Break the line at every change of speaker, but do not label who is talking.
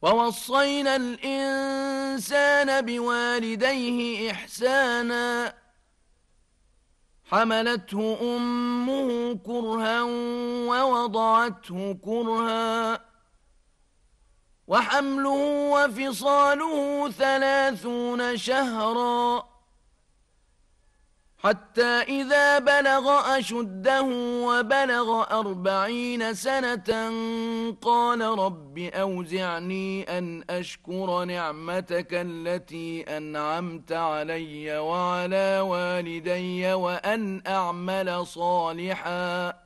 ووصينا الإنسان بوالديه إحسانا حملته أمه كرها ووضعته كرها وحمله وفصاله 30 شهرا حتى إذا بلغ أشده وبلغ 40 سنة قال رب أوزعني أن أشكر نعمتك التي أنعمت علي وعلى والدي وأن أعمل صالحا